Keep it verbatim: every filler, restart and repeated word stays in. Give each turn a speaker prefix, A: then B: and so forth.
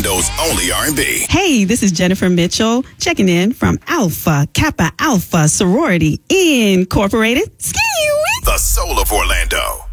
A: Orlando's only R and B.
B: Hey, this is Jennifer Mitchell checking in from Alpha Kappa Alpha Sorority Incorporated. Ski.
A: The soul of Orlando.